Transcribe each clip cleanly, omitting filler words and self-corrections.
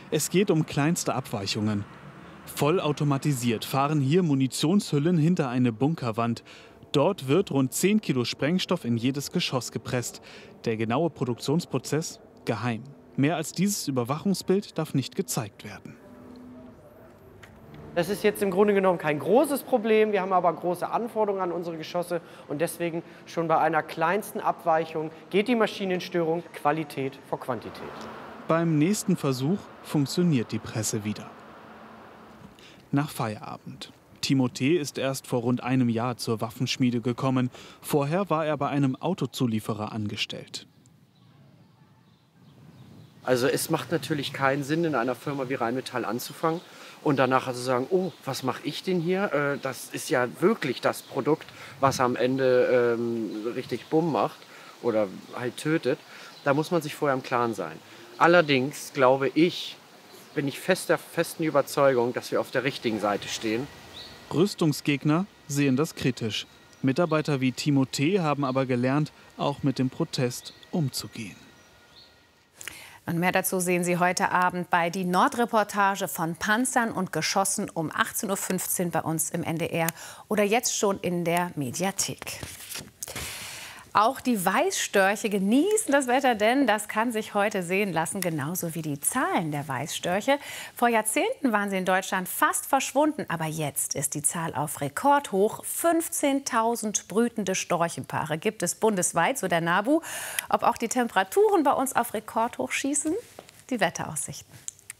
Es geht um kleinste Abweichungen. Vollautomatisiert fahren hier Munitionshüllen hinter eine Bunkerwand. Dort wird rund 10 Kilo Sprengstoff in jedes Geschoss gepresst. Der genaue Produktionsprozess geheim. Mehr als dieses Überwachungsbild darf nicht gezeigt werden. Das ist jetzt im Grunde genommen kein großes Problem. Wir haben aber große Anforderungen an unsere Geschosse. Und deswegen schon bei einer kleinsten Abweichung geht die Maschinenstörung Qualität vor Quantität. Beim nächsten Versuch funktioniert die Presse wieder. Nach Feierabend. Timothée ist erst vor rund einem Jahr zur Waffenschmiede gekommen. Vorher war er bei einem Autozulieferer angestellt. Also es macht natürlich keinen Sinn, in einer Firma wie Rheinmetall anzufangen und danach also sagen, oh, was mache ich denn hier? Das ist ja wirklich das Produkt, was am Ende richtig Bumm macht oder halt tötet. Da muss man sich vorher im Klaren sein. Allerdings bin ich fest der festen Überzeugung, dass wir auf der richtigen Seite stehen. Rüstungsgegner sehen das kritisch. Mitarbeiter wie Timothée haben aber gelernt, auch mit dem Protest umzugehen. Und mehr dazu sehen Sie heute Abend bei die Nordreportage von Panzern und Geschossen um 18:15 Uhr bei uns im NDR oder jetzt schon in der Mediathek. Auch die Weißstörche genießen das Wetter, denn das kann sich heute sehen lassen, genauso wie die Zahlen der Weißstörche. Vor Jahrzehnten waren sie in Deutschland fast verschwunden, aber jetzt ist die Zahl auf Rekordhoch. 15.000 brütende Storchenpaare gibt es bundesweit, so der NABU. Ob auch die Temperaturen bei uns auf Rekordhoch schießen? Die Wetteraussichten.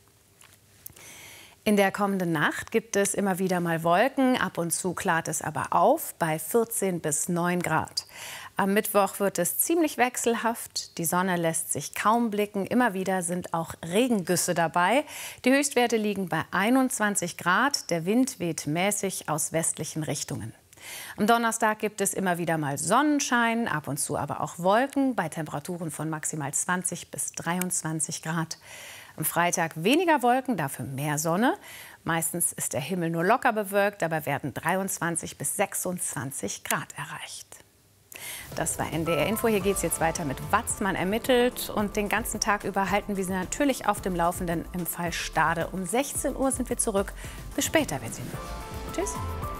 In der kommenden Nacht gibt es immer wieder mal Wolken, ab und zu klart es aber auf bei 14 bis 9 Grad. Am Mittwoch wird es ziemlich wechselhaft. Die Sonne lässt sich kaum blicken. Immer wieder sind auch Regengüsse dabei. Die Höchstwerte liegen bei 21 Grad. Der Wind weht mäßig aus westlichen Richtungen. Am Donnerstag gibt es immer wieder mal Sonnenschein, ab und zu aber auch Wolken bei Temperaturen von maximal 20 bis 23 Grad. Am Freitag weniger Wolken, dafür mehr Sonne. Meistens ist der Himmel nur locker bewölkt, dabei werden 23 bis 26 Grad erreicht. Das war NDR Info. Hier geht es jetzt weiter mit Watzmann ermittelt. Und den ganzen Tag über halten wir Sie natürlich auf dem Laufenden im Fall Stade. Um 16 Uhr sind wir zurück. Bis später, wenn Sie mögen. Tschüss.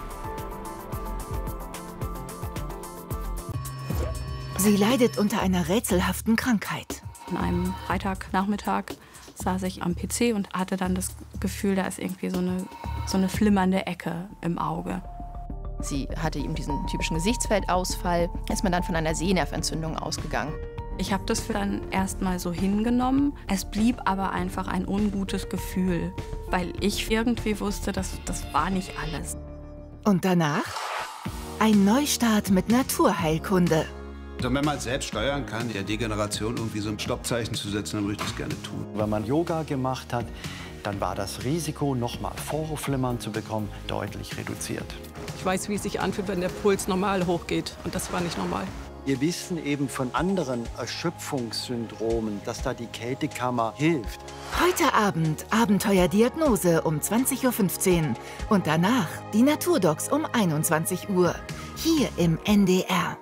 Sie leidet unter einer rätselhaften Krankheit. An einem Freitagnachmittag saß ich am PC und hatte dann das Gefühl, da ist irgendwie so eine flimmernde Ecke im Auge. Sie hatte eben diesen typischen Gesichtsfeldausfall. Ist man dann von einer Sehnerventzündung ausgegangen. Ich habe das dann erstmal so hingenommen. Es blieb aber einfach ein ungutes Gefühl, weil ich irgendwie wusste, das war nicht alles. Und danach ein Neustart mit Naturheilkunde. Also wenn man selbst steuern kann, der Degeneration irgendwie so ein Stoppzeichen zu setzen, dann würde ich das gerne tun. Wenn man Yoga gemacht hat, dann war das Risiko, nochmal Vorhofflimmern zu bekommen, deutlich reduziert. Ich weiß, wie es sich anfühlt, wenn der Puls normal hochgeht. Und das war nicht normal. Wir wissen eben von anderen Erschöpfungssyndromen, dass da die Kältekammer hilft. Heute Abend Abenteuerdiagnose um 20:15 Uhr. Und danach die Naturdocs um 21 Uhr. Hier im NDR.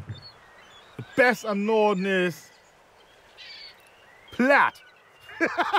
The best am Norden is platt.